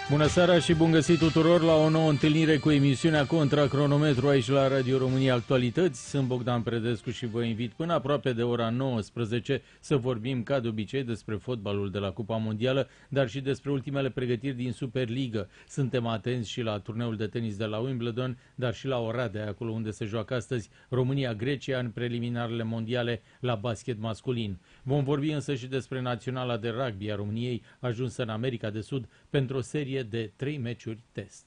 Bună seara și bun găsit tuturor la o nouă întâlnire cu emisiunea Contra Cronometru aici la Radio România Actualități. Sunt Bogdan Predescu și vă invit până aproape de ora 19 să vorbim ca de obicei despre fotbalul de la Cupa Mondială, dar și despre ultimele pregătiri din Superligă. Suntem atenți și la turneul de tenis de la Wimbledon, dar și la Oradea, acolo unde se joacă astăzi România-Grecia în preliminarele mondiale la basket masculin. Vom vorbi însă și despre naționala de rugby a României, ajunsă în America de Sud pentru o serie de 3 meciuri test.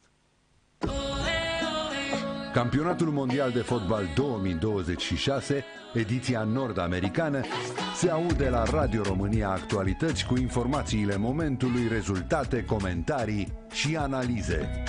Campionatul Mondial de Fotbal 2026, ediția nord-americană, se aude la Radio România Actualități cu informațiile momentului, rezultate, comentarii și analize.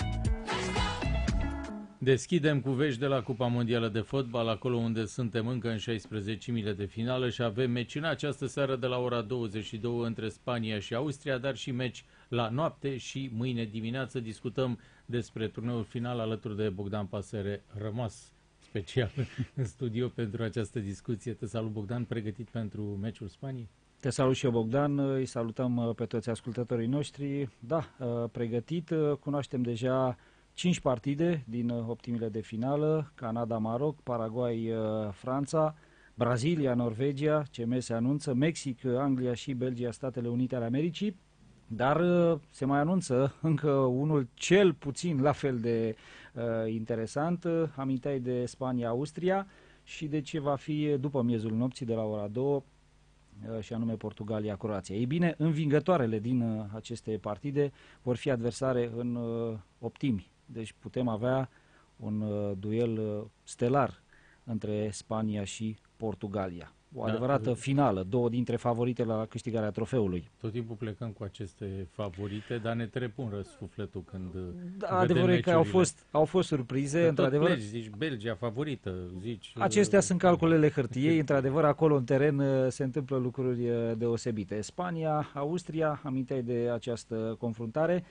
Deschidem cu vești de la Cupa Mondială de Fotbal, acolo unde suntem încă în 16.000 de finală și avem meci în această seară de la ora 22 între Spania și Austria, dar și meci la noapte și mâine dimineață. Discutăm despre turneul final alături de Bogdan Pasere, rămas special în studio pentru această discuție. Te salut, Bogdan, pregătit pentru meciul Spaniei? Te salut și eu, Bogdan, îi salutăm pe toți ascultătorii noștri. Da, pregătit, cunoaștem deja 5 partide din optimile de finală: Canada, Maroc, Paraguay, Franța, Brazilia, Norvegia, CM se anunță, Mexic, Anglia și Belgia, Statele Unite ale Americii, dar se mai anunță încă unul cel puțin la fel de interesant. Aminteai de Spania, Austria și de ce va fi după miezul nopții de la ora 2, și anume Portugalia, Croația. Ei bine, învingătoarele din aceste partide vor fi adversare în optimi. Deci putem avea un duel stelar între Spania și Portugalia. O adevărată finală, două dintre favorite la câștigarea trofeului. Tot timpul plecăm cu aceste favorite, dar ne trepun răsufletul când adevărul e că au fost surprize, într-adevăr. Pleci, zici Belgia favorită, zici... Acestea sunt calculele hârtiei, într-adevăr acolo în teren se întâmplă lucruri deosebite. Spania, Austria, aminteai de această confruntare.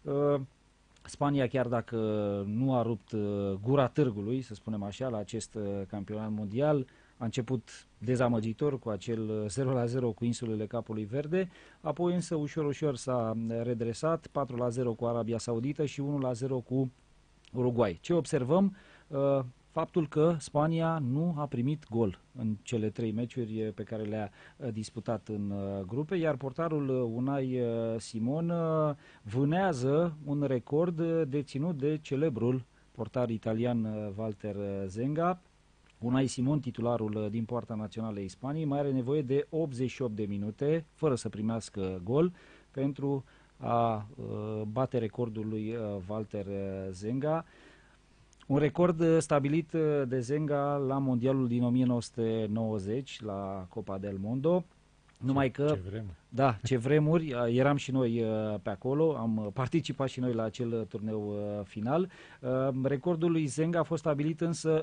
Spania, chiar dacă nu a rupt gura târgului, să spunem așa, la acest campionat mondial, a început dezamăgitor cu acel 0-0 cu insulele Capului Verde, apoi însă ușor s-a redresat, 4-0 cu Arabia Saudită și 1-0 cu Uruguay. Ce observăm? Faptul că Spania nu a primit gol în cele 3 meciuri pe care le-a disputat în grupe, iar portarul Unai Simon vânează un record deținut de celebrul portar italian Walter Zenga. Unai Simon, titularul din poarta națională a Spaniei, mai are nevoie de 88 de minute fără să primească gol pentru a bate recordul lui Walter Zenga. Un record stabilit de Zenga la mondialul din 1990, la Copa del Mondo. Numai că, ce vremuri. Da, ce vremuri, eram și noi pe acolo, am participat și noi la acel turneu final. Recordul lui Zenga a fost stabilit însă